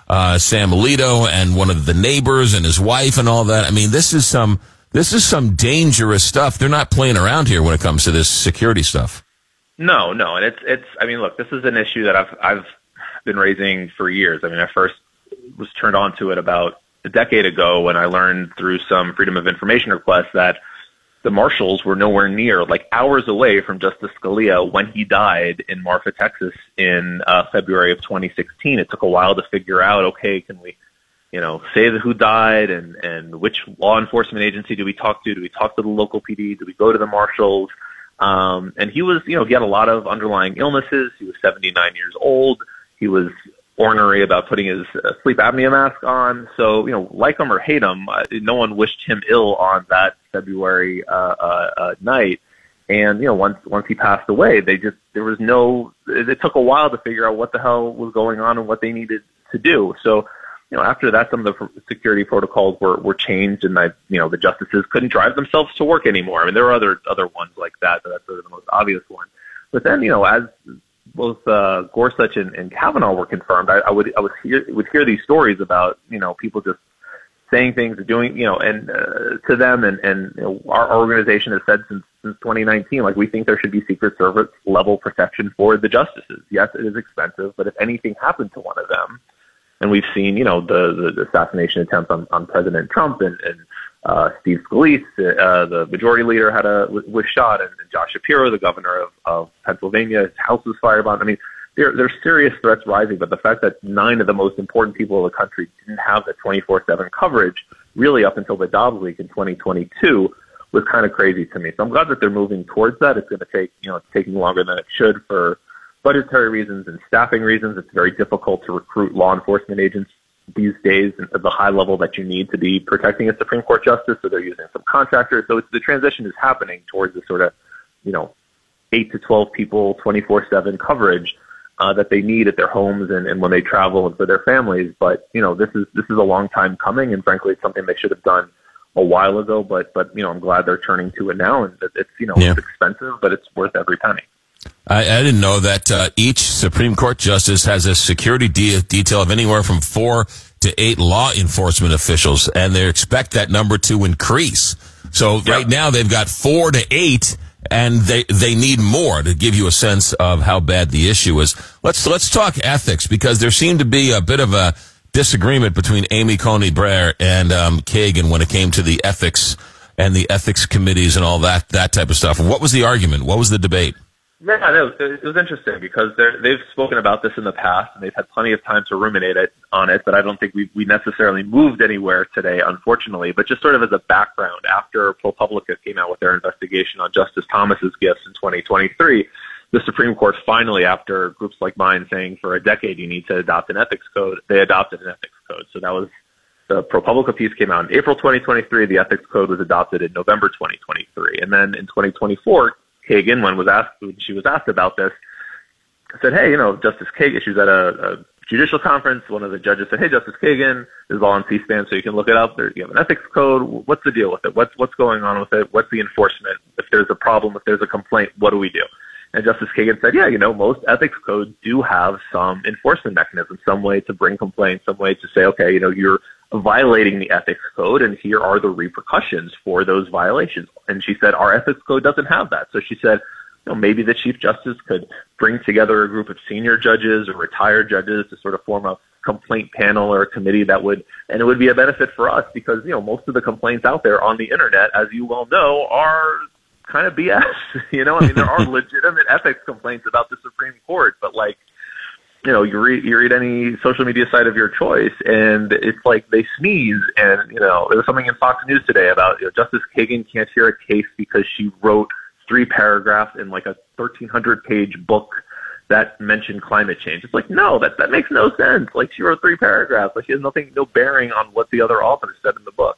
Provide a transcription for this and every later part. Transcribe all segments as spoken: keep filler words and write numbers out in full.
uh, Sam Alito and one of the neighbors and his wife and all that. I mean, this is some this is some dangerous stuff. They're not playing around here when it comes to this security stuff. No, no, and it's it's. I mean, look, this is an issue that I've I've been raising for years. I mean, I first was turned on to it about a decade ago when I learned through some Freedom of Information requests that the marshals were nowhere near, like hours away from Justice Scalia when he died in Marfa, Texas in uh, February of twenty sixteen. It took a while to figure out, okay, can we, you know, say who died and, and which law enforcement agency do we talk to? Do we talk to the local P D? Do we go to the marshals? Um, and he was, you know, he had a lot of underlying illnesses. He was seventy-nine years old. He was ornery about putting his uh, sleep apnea mask on. So, you know, like him or hate him, uh, no one wished him ill on that February uh, uh, uh, night. And, you know, once once he passed away, they just, there was no, it, it took a while to figure out what the hell was going on and what they needed to do. So, you know, after that, some of the security protocols were, were changed, and I, you know, the justices couldn't drive themselves to work anymore. I mean, there were other other ones like that, but that's sort of the most obvious one. But then, you know, as both uh, Gorsuch and, and Kavanaugh were confirmed, I, I would I would hear would hear these stories about, you know, people just saying things or doing, you know, and uh, to them, and and you know, our, our organization has said since since twenty nineteen, like, we think there should be Secret Service level protection for the justices. Yes, it is expensive, but if anything happened to one of them. And we've seen, you know, the, the assassination attempt on, on President Trump, and, and uh, Steve Scalise, uh, the majority leader, had a was shot, and, and Josh Shapiro, the governor of, of Pennsylvania, his house was firebombed. I mean, there there's serious threats rising, but the fact that nine of the most important people in the country didn't have the twenty-four seven coverage really up until the Dobbs leak in twenty twenty-two was kind of crazy to me. So I'm glad that they're moving towards that. It's going to take, you know, it's taking longer than it should for budgetary reasons and staffing reasons. It's very difficult to recruit law enforcement agents these days at the high level that you need to be protecting a Supreme Court justice. So they're using some contractors. So it's, the transition is happening towards the sort of, you know, eight to twelve people, twenty-four seven coverage uh, that they need at their homes and, and when they travel and for their families. But, you know, this is this is a long time coming, and frankly, it's something they should have done a while ago. But, but you know, I'm glad they're turning to it now, and it's, you know, yeah. it's expensive, but it's worth every penny. I, I didn't know that uh, each Supreme Court justice has a security de- detail of anywhere from four to eight law enforcement officials, and they expect that number to increase. So yep. right now they've got four to eight, and they they need more to give you a sense of how bad the issue is. Let's let's talk ethics, because there seemed to be a bit of a disagreement between Amy Coney Barrett and um, Kagan when it came to the ethics and the ethics committees and all that that type of stuff. What was the argument? What was the debate? Yeah, no, it was interesting because they've spoken about this in the past, and they've had plenty of time to ruminate it, on it, but I don't think we, we necessarily moved anywhere today, unfortunately. But just sort of as a background, after ProPublica came out with their investigation on Justice Thomas's gifts in twenty twenty-three, the Supreme Court finally, after groups like mine saying for a decade you need to adopt an ethics code, they adopted an ethics code. So that was, the ProPublica piece came out in April twenty twenty-three, the ethics code was adopted in November twenty twenty-three. And then in twenty twenty-four, Kagan, when was asked, when she was asked about this, said, hey, you know, Justice Kagan, she was at a, a judicial conference. One of the judges said, hey, Justice Kagan, this is all on C-SPAN, so you can look it up. There, you have an ethics code. What's the deal with it? What's, what's going on with it? What's the enforcement? If there's a problem, if there's a complaint, what do we do? And Justice Kagan said, yeah, you know, most ethics codes do have some enforcement mechanism, some way to bring complaints, some way to say, okay, you know, you're violating the ethics code, and here are the repercussions for those violations. And she said, our ethics code doesn't have that. So she said, you know, maybe the Chief Justice could bring together a group of senior judges or retired judges to sort of form a complaint panel or a committee that would, and it would be a benefit for us because, you know, most of the complaints out there on the internet, as you well know, are kind of B S. You know, I mean, there are legitimate ethics complaints about the Supreme Court, but like, you know, you read, you read any social media site of your choice, and it's like they sneeze. And, you know, there was something in Fox News today about, you know, Justice Kagan can't hear a case because she wrote three paragraphs in like a thirteen hundred page book that mentioned climate change. It's like, no, that, that makes no sense. Like, she wrote three paragraphs. Like, she has nothing, no bearing on what the other author said in the book.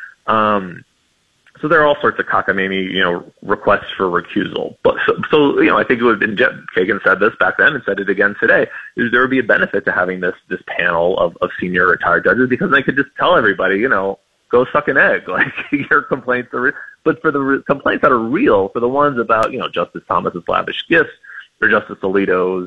Um, So there are all sorts of cockamamie, you know, requests for recusal. But so, so, you know, I think it would have been, Kagan said this back then and said it again today, is there would be a benefit to having this, this panel of, of senior retired judges, because they could just tell everybody, you know, go suck an egg. Like, your complaints are, re- but for the re- complaints that are real, for the ones about, you know, Justice Thomas's lavish gifts, or Justice Alito's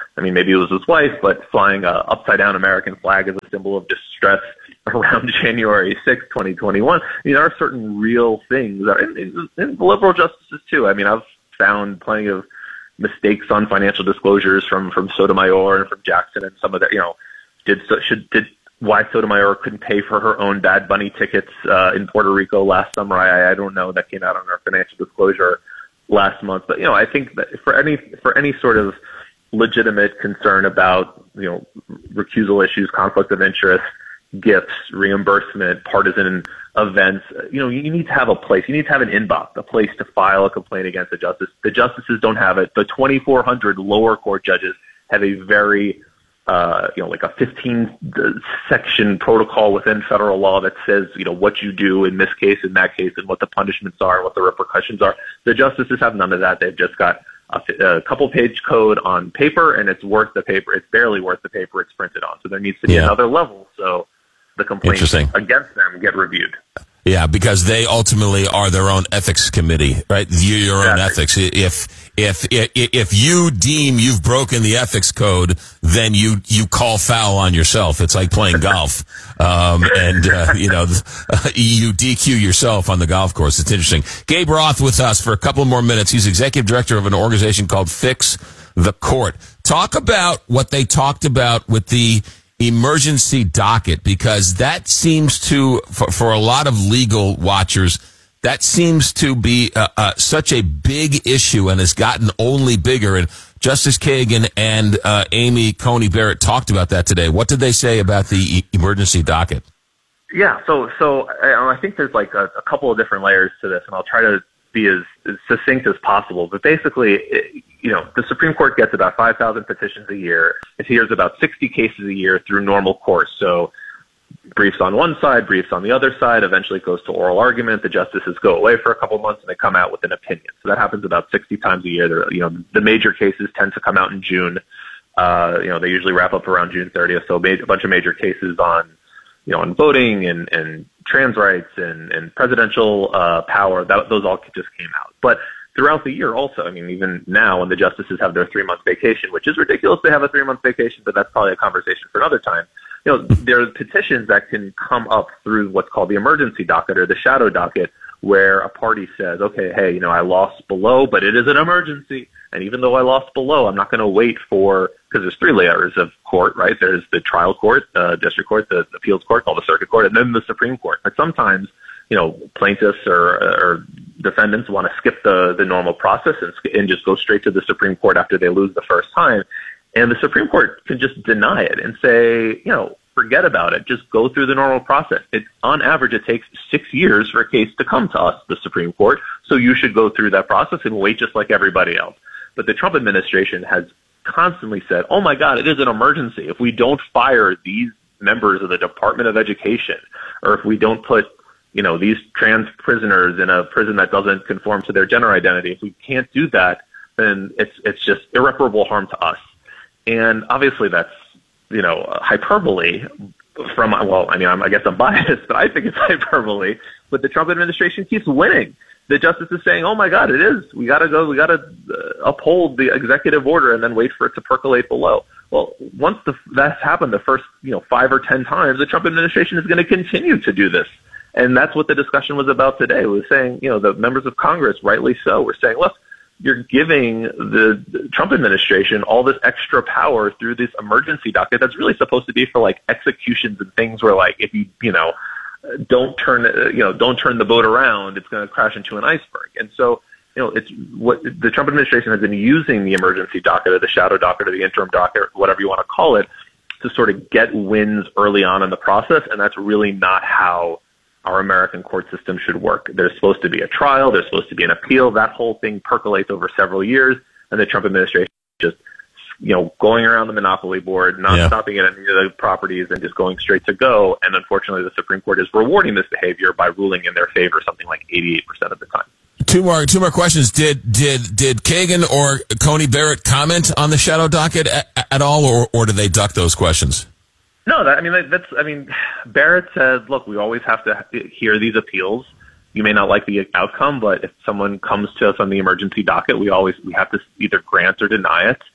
I mean, maybe it was his wife, but flying a upside-down American flag as a symbol of distress around January sixth, twenty twenty-one. I mean, there are certain real things, that, and, and the liberal justices too. I mean, I've found plenty of mistakes on financial disclosures from, from Sotomayor and from Jackson and some of that, you know, did, should, did, why Sotomayor couldn't pay for her own Bad Bunny tickets uh, in Puerto Rico last summer. I, I don't know. That came out on our financial disclosure last month. But, you know, I think that for any, for any sort of legitimate concern about, you know, recusal issues, conflict of interest, gifts, reimbursement, partisan events, you know, you need to have a place. You need to have an inbox, a place to file a complaint against the justice. The justices don't have it. The twenty-four hundred lower court judges have a very, uh, you know, like a fifteen section protocol within federal law that says, you know, what you do in this case, in that case, and what the punishments are, and what the repercussions are. The justices have none of that. They've just got a, a couple page code on paper, and it's worth the paper. It's barely worth the paper it's printed on. So there needs to be yeah. another level. So the complaints against them get reviewed. Yeah, because they ultimately are their own ethics committee, right? You're your own exactly. ethics. If, if, if, if you deem you've broken the ethics code, then you, you call foul on yourself. It's like playing golf. Um, and, uh, you know, you D Q yourself on the golf course. It's interesting. Gabe Roth with us for a couple more minutes. He's executive director of an organization called Fix the Court. Talk about what they talked about with the emergency docket, because that seems to, for, for a lot of legal watchers, that seems to be uh, uh, such a big issue and has gotten only bigger. And Justice Kagan and uh, Amy Coney Barrett talked about that today. What did they say about the e- emergency docket? Yeah, so so I, I think there's like a, a couple of different layers to this, and I'll try to be as, as succinct as possible. But basically, it, you know, the Supreme Court gets about five thousand petitions a year. It hears about sixty cases a year through normal course. So briefs on one side, briefs on the other side, eventually it goes to oral argument. The justices go away for a couple of months and they come out with an opinion. So that happens about sixty times a year. They're, you know, the major cases tend to come out in June. Uh, you know, they usually wrap up around June thirtieth. So a bunch of major cases on, you know, on voting and, and trans rights and, and presidential uh, power, that, those all just came out. But throughout the year also, I mean, even now when the justices have their three-month vacation, which is ridiculous to have a three-month vacation, but that's probably a conversation for another time. You know, there are petitions that can come up through what's called the emergency docket or the shadow docket, where a party says, okay, hey, you know, I lost below, but it is an emergency. And even though I lost below, I'm not going to wait for, because there's three layers of court, right? There's the trial court, uh, district court, the appeals court called the circuit court, and then the Supreme Court. But sometimes, you know, plaintiffs or, or defendants want to skip the, the normal process and, and just go straight to the Supreme Court after they lose the first time. And the Supreme Court can just deny it and say, you know, forget about it. Just go through the normal process. It, on average, it takes six years for a case to come to us, the Supreme Court. So you should go through that process and wait just like everybody else. But the Trump administration has constantly said, oh, my God, it is an emergency. If we don't fire these members of the Department of Education, or if we don't put, you know, these trans prisoners in a prison that doesn't conform to their gender identity, if we can't do that, then it's it's just irreparable harm to us. And obviously that's, you know, hyperbole from, well, I mean, I'm, I guess I'm biased, but I think it's hyperbole. But the Trump administration keeps winning. The justice is saying, oh, my God, it is. We got to go. We got to uh, uphold the executive order and then wait for it to percolate below. Well, once the, that's happened the first, you know, five or ten times, the Trump administration is going to continue to do this. And that's what the discussion was about today. It was saying, you know, the members of Congress, rightly so, were saying, look, you're giving the, the Trump administration all this extra power through this emergency docket that's really supposed to be for like executions and things where like if you, you know, don't turn, you know, don't turn the boat around, it's going to crash into an iceberg. And so, you know, it's what the Trump administration has been using the emergency docket or the shadow docket or the interim docket, whatever you want to call it, to sort of get wins early on in the process. And that's really not how our American court system should work. There's supposed to be a trial. There's supposed to be an appeal. That whole thing percolates over several years. And the Trump administration just, you know, going around the monopoly board, not yeah. stopping at any of the properties and just going straight to go. And unfortunately, the Supreme Court is rewarding this behavior by ruling in their favor something like eighty-eight percent of the time. Two more, two more questions. Did, did, did Kagan or Coney Barrett comment on the shadow docket at, at all, or, or did they duck those questions? No, that, I mean, that's, I mean, Barrett said, look, we always have to hear these appeals. You may not like the outcome, but if someone comes to us on the emergency docket, we always, we have to either grant or deny it.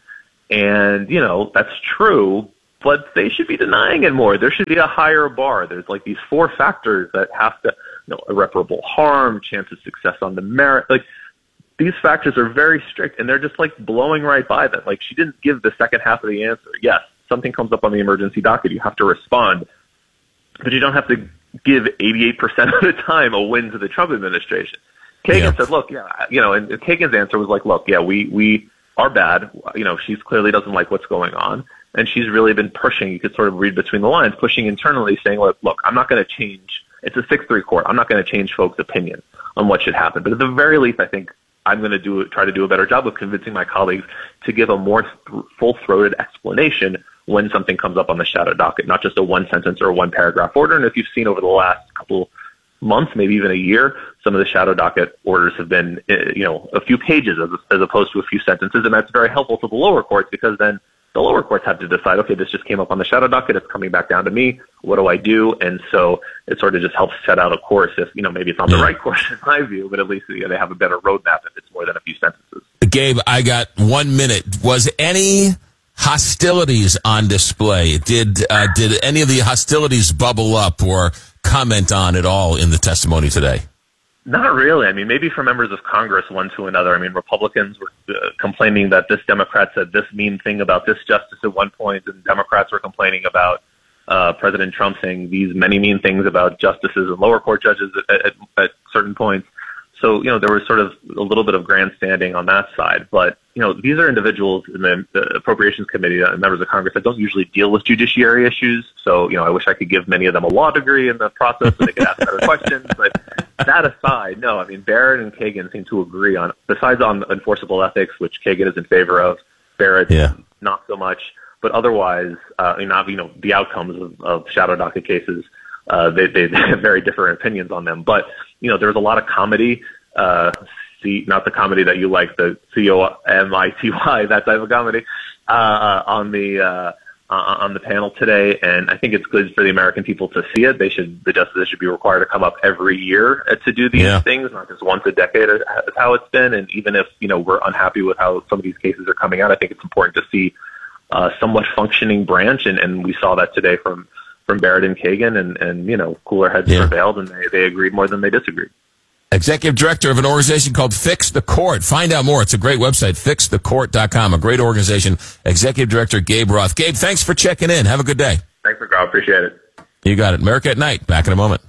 And, you know, that's true, but they should be denying it more. There should be a higher bar. There's like these four factors that have to, you know, irreparable harm, chance of success on the merit. Like, these factors are very strict, and they're just like blowing right by them. Like, she didn't give the second half of the answer. Yes, something comes up on the emergency docket, you have to respond, but you don't have to give eighty-eight percent of the time a win to the Trump administration. Kagan yeah. said, look, yeah, you know, and Kagan's answer was like, look, yeah, we, we are bad. You know, she clearly doesn't like what's going on. And she's really been pushing, you could sort of read between the lines, pushing internally, saying, look, look, I'm not going to change. It's a six three court. I'm not going to change folks' opinion on what should happen. But at the very least, I think I'm going to do try to do a better job of convincing my colleagues to give a more th- full-throated explanation when something comes up on the shadow docket, not just a one-sentence or a one-paragraph order. And if you've seen over the last couple months, maybe even a year, some of the shadow docket orders have been, you know, a few pages as, as opposed to a few sentences, and that's very helpful to the lower courts because then the lower courts have to decide, okay, this just came up on the shadow docket, it's coming back down to me, what do I do? And so it sort of just helps set out a course if, you know, maybe it's not the right course in my view, but at least you know, they have a better roadmap if it's more than a few sentences. Gabe, I got one minute. Was any hostilities on display? Did uh, did any of the hostilities bubble up or comment on at all in the testimony today? Not really. I mean, maybe for members of Congress, one to another. I mean, Republicans were uh, complaining that this Democrat said this mean thing about this justice at one point, and Democrats were complaining about uh, President Trump saying these many mean things about justices and lower court judges at, at, at certain points. So, you know, there was sort of a little bit of grandstanding on that side. But, you know, these are individuals in the, the Appropriations Committee, uh, members of Congress, that don't usually deal with judiciary issues. So, you know, I wish I could give many of them a law degree in the process so they could ask better questions. But that aside, no, I mean, Barrett and Kagan seem to agree on, besides on enforceable ethics, which Kagan is in favor of, Barrett yeah. not so much. But otherwise, uh, you know, you know, the outcomes of, of shadow docket cases, uh, they, they have very different opinions on them. But, you know, there was a lot of comedy, uh, C, not the comedy that you like, the C O M I T Y, that type of comedy, uh, on the, uh, on the panel today. And I think it's good for the American people to see it. They should, the justices should be required to come up every year to do these yeah. things, not just once a decade is how it's been. And even if, you know, we're unhappy with how some of these cases are coming out, I think it's important to see a somewhat functioning branch. And, and we saw that today from, from Barrett and Kagan, and, and, you know, cooler heads yeah. prevailed, and they, they agreed more than they disagreed. Executive director of an organization called Fix the Court. Find out more. It's a great website, fix the court dot com. A great organization. Executive director Gabe Roth. Gabe, thanks for checking in. Have a good day. Thanks for calling. Appreciate it. You got it. America at Night. Back in a moment.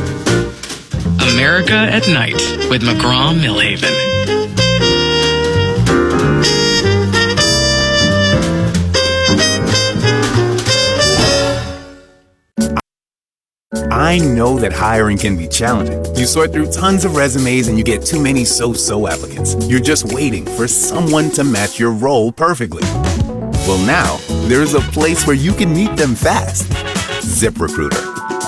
America at Night with McGraw Millhaven. I know that hiring can be challenging. You sort through tons of resumes and you get too many so-so applicants. You're just waiting for someone to match your role perfectly. Well, now, there's a place where you can meet them fast. ZipRecruiter.